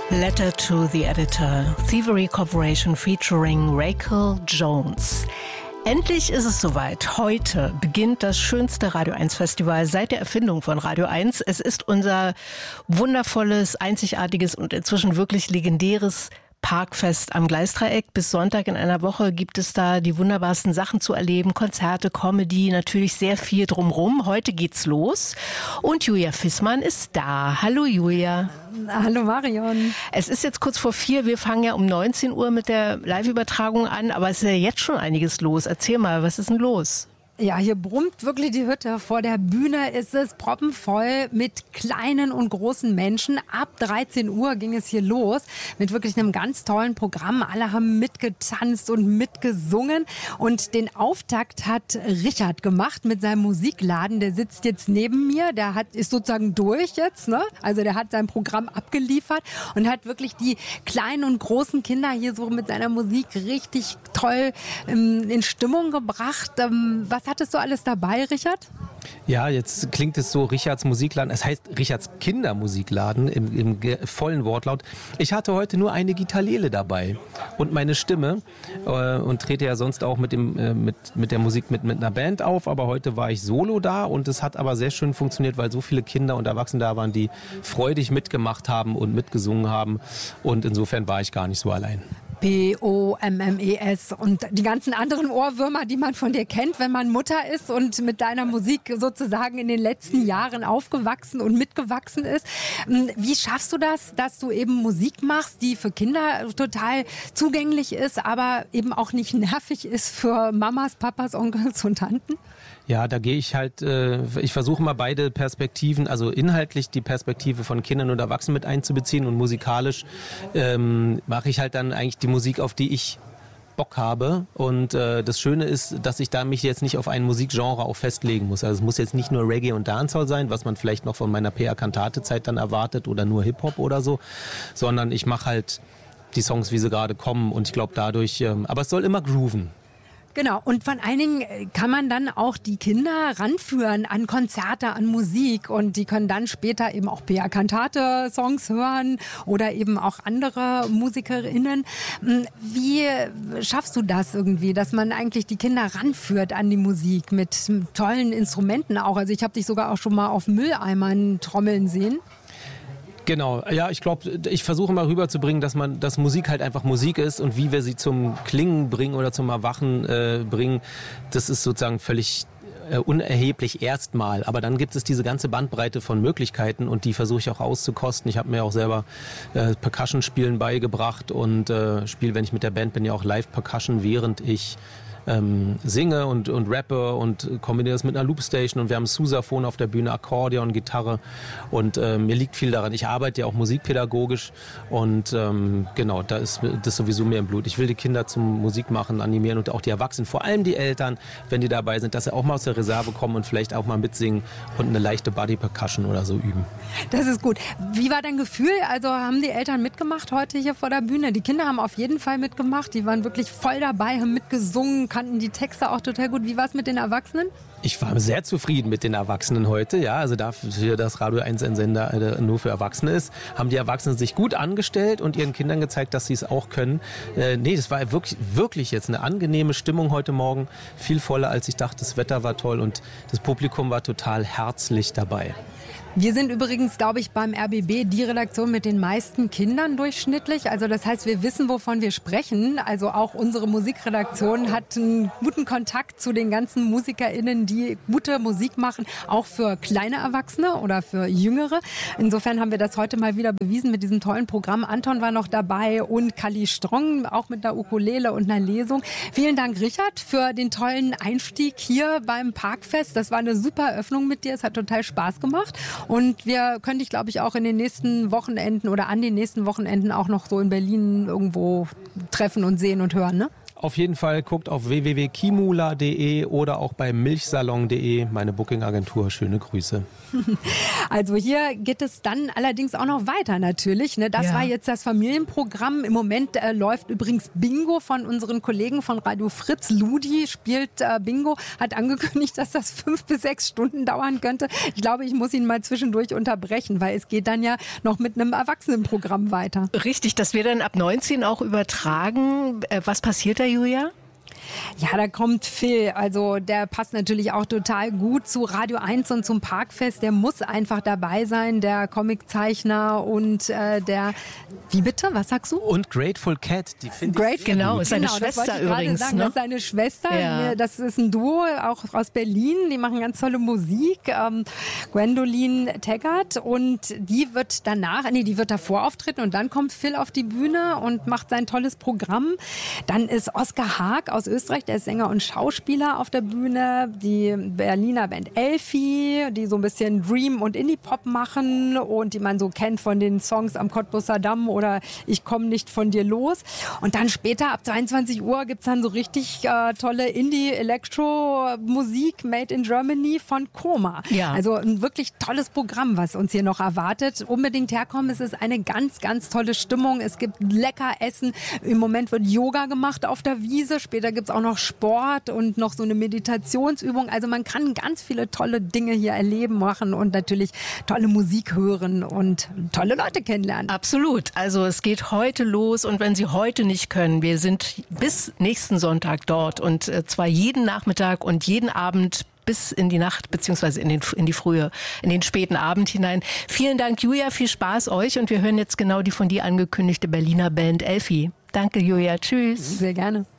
Letter to the Editor, Thievery Corporation featuring Rachel Jones. Endlich ist es soweit. Heute beginnt das schönste Radio 1 Festival seit der Erfindung von Radio 1. Es ist unser wundervolles, einzigartiges und inzwischen wirklich legendäres Parkfest am Gleisdreieck. Bis Sonntag in einer Woche gibt es da die wunderbarsten Sachen zu erleben. Konzerte, Comedy, natürlich sehr viel drumherum. Heute geht's los und Julia Fissmann ist da. Hallo Julia. Hallo Marion. Es ist jetzt kurz vor 4. Wir fangen ja um 19 Uhr mit der Live-Übertragung an, aber es ist ja jetzt schon einiges los. Erzähl mal, was ist denn los? Ja, hier brummt wirklich die Hütte. Vor der Bühne ist es proppenvoll mit kleinen und großen Menschen. Ab 13 Uhr ging es hier los mit wirklich einem ganz tollen Programm. Alle haben mitgetanzt und mitgesungen. Und den Auftakt hat Richard gemacht mit seinem Musikladen. Der sitzt jetzt neben mir. Ist sozusagen durch jetzt, ne? Also der hat sein Programm abgeliefert und hat wirklich die kleinen und großen Kinder hier so mit seiner Musik richtig toll in Stimmung gebracht. Was hattest du alles dabei, Richard? Ja, jetzt klingt es so, Richards Musikladen. Es heißt Richards Kindermusikladen im vollen Wortlaut. Ich hatte heute nur eine Gitarrele dabei und meine Stimme und trete ja sonst auch mit der Musik mit einer Band auf. Aber heute war ich solo da und es hat aber sehr schön funktioniert, weil so viele Kinder und Erwachsene da waren, die freudig mitgemacht haben und mitgesungen haben. Und insofern war ich gar nicht so allein. P-O-M-M-E-S und die ganzen anderen Ohrwürmer, die man von dir kennt, wenn man Mutter ist und mit deiner Musik sozusagen in den letzten Jahren aufgewachsen und mitgewachsen ist. Wie schaffst du das, dass du eben Musik machst, die für Kinder total zugänglich ist, aber eben auch nicht nervig ist für Mamas, Papas, Onkels und Tanten? Ja, da gehe ich halt, ich versuche mal beide Perspektiven, also inhaltlich die Perspektive von Kindern und Erwachsenen mit einzubeziehen und musikalisch mache ich halt dann eigentlich die Musik, auf die ich Bock habe. Und das Schöne ist, dass ich da mich jetzt nicht auf ein Musikgenre auch festlegen muss. Also es muss jetzt nicht nur Reggae und Dancehall sein, was man vielleicht noch von meiner PA-Kantate-Zeit dann erwartet oder nur Hip-Hop oder so, sondern ich mache halt die Songs, wie sie gerade kommen und ich glaube dadurch, aber es soll immer grooven. Genau, und vor allen Dingen kann man dann auch die Kinder ranführen an Konzerte, an Musik und die können dann später eben auch PA-Kantate-Songs hören oder eben auch andere MusikerInnen. Wie schaffst du das irgendwie, dass man eigentlich die Kinder ranführt an die Musik mit tollen Instrumenten auch? Also ich habe dich sogar auch schon mal auf Mülleimern trommeln sehen. Genau, ja, ich glaube, ich versuche mal rüberzubringen, dass Musik halt einfach Musik ist und wie wir sie zum Klingen bringen oder zum Erwachen bringen, das ist sozusagen völlig unerheblich erstmal. Aber dann gibt es diese ganze Bandbreite von Möglichkeiten und die versuche ich auch auszukosten. Ich habe mir auch selber Percussion-Spielen beigebracht und spiele, wenn ich mit der Band bin, ja auch Live-Percussion, während ich singe und rappe und kombiniere das mit einer Loopstation und wir haben Sousaphon auf der Bühne, Akkordeon, Gitarre und mir liegt viel daran. Ich arbeite ja auch musikpädagogisch und genau, da ist das sowieso mehr im Blut. Ich will die Kinder zum Musikmachen animieren und auch die Erwachsenen, vor allem die Eltern, wenn die dabei sind, dass sie auch mal aus der Reserve kommen und vielleicht auch mal mitsingen und eine leichte Body-Percussion oder so üben. Das ist gut. Wie war dein Gefühl? Also haben die Eltern mitgemacht heute hier vor der Bühne? Die Kinder haben auf jeden Fall mitgemacht. Die waren wirklich voll dabei, haben mitgesungen, kannten die Texte auch total gut. Wie war es mit den Erwachsenen? Ich war sehr zufrieden mit den Erwachsenen heute. Ja, also dafür, dass Radio 1 ein Sender nur für Erwachsene ist, haben die Erwachsenen sich gut angestellt und ihren Kindern gezeigt, dass sie es auch können. Das war wirklich jetzt eine angenehme Stimmung heute Morgen. Viel voller, als ich dachte. Das Wetter war toll und das Publikum war total herzlich dabei. Wir sind übrigens, glaube ich, beim RBB die Redaktion mit den meisten Kindern durchschnittlich. Also das heißt, wir wissen, wovon wir sprechen. Also auch unsere Musikredaktion hat einen guten Kontakt zu den ganzen MusikerInnen, die gute Musik machen, auch für kleine Erwachsene oder für Jüngere. Insofern haben wir das heute mal wieder bewiesen mit diesem tollen Programm. Anton war noch dabei und Kali Strong, auch mit einer Ukulele und einer Lesung. Vielen Dank, Richard, für den tollen Einstieg hier beim Parkfest. Das war eine super Eröffnung mit dir. Es hat total Spaß gemacht. Und wir können dich, glaube ich, auch in den nächsten Wochenenden oder an den nächsten Wochenenden auch noch so in Berlin irgendwo treffen und sehen und hören, ne? Auf jeden Fall guckt auf www.kimula.de oder auch bei milchsalon.de, meine Booking-Agentur. Schöne Grüße. Also hier geht es dann allerdings auch noch weiter natürlich. Ne? Das war jetzt das Familienprogramm. Im Moment läuft übrigens Bingo von unseren Kollegen von Radio Fritz. Ludi spielt Bingo, hat angekündigt, dass das 5 bis 6 Stunden dauern könnte. Ich glaube, ich muss ihn mal zwischendurch unterbrechen, weil es geht dann ja noch mit einem Erwachsenenprogramm weiter. Richtig, das wird dann ab 19 auch übertragen. Was passiert da, Julia? Ja, da kommt Phil. Also der passt natürlich auch total gut zu Radio 1 und zum Parkfest. Der muss einfach dabei sein, der Comiczeichner und der... Wie bitte? Was sagst du? Und Grateful Cat, die finde ich Genau, ist seine Schwester übrigens. Sagen, ne? Das ist seine Schwester. Ja. Das ist ein Duo, auch aus Berlin. Die machen ganz tolle Musik. Gwendoline Taggart. Und die wird die wird davor auftreten und dann kommt Phil auf die Bühne und macht sein tolles Programm. Dann ist Oskar Haag aus Österreich, der ist Sänger und Schauspieler auf der Bühne. Die Berliner Band Elfi, die so ein bisschen Dream und Indie-Pop machen und die man so kennt von den Songs am Cottbusser Damm oder Ich komme nicht von dir los. Und dann später ab 22 Uhr gibt es dann so richtig tolle Indie-Elektro-Musik made in Germany von Koma. Ja. Also ein wirklich tolles Programm, was uns hier noch erwartet. Unbedingt herkommen, es ist eine ganz, ganz tolle Stimmung. Es gibt lecker Essen. Im Moment wird Yoga gemacht auf der Wiese. Später gibt es auch noch Sport und noch so eine Meditationsübung. Also man kann ganz viele tolle Dinge hier erleben, machen und natürlich tolle Musik hören und tolle Leute kennenlernen. Absolut. Also es geht heute los und wenn Sie heute nicht können, wir sind bis nächsten Sonntag dort und zwar jeden Nachmittag und jeden Abend bis in die Nacht beziehungsweise in den späten Abend hinein. Vielen Dank, Julia, viel Spaß euch und wir hören jetzt genau die von dir angekündigte Berliner Band Elfi. Danke, Julia. Tschüss. Sehr gerne.